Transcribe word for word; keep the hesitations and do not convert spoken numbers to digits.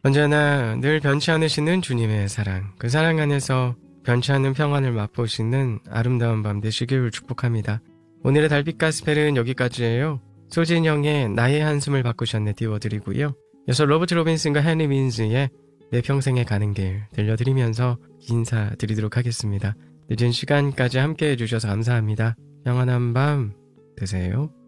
언제나 늘 변치 않으시는 주님의 사랑, 그 사랑 안에서 변치 않는 평안을 맛보시는 아름다운 밤 되시길 축복합니다. 오늘의 달빛 가스펠은 여기까지예요. 소진영의 나의 한숨을 바꾸셨네 띄워드리고요. 이어서 로버트 로빈슨과 헨리 윈즈의 내 평생에 가는 길 들려드리면서 인사드리도록 하겠습니다. 늦은 시간까지 함께 해주셔서 감사합니다. 평안한 밤 되세요.